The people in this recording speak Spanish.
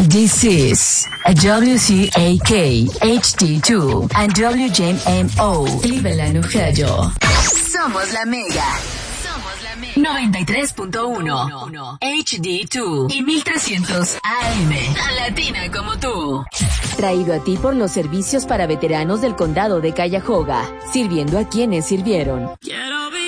This is a WCAK HD2 and WJMO Cleveland, Ohio. Somos la Mega. 93.1 HD2 y 1300 AM. Latina como tú. Traído a ti por los servicios para veteranos del condado de Cuyahoga, sirviendo a quienes sirvieron. Quiero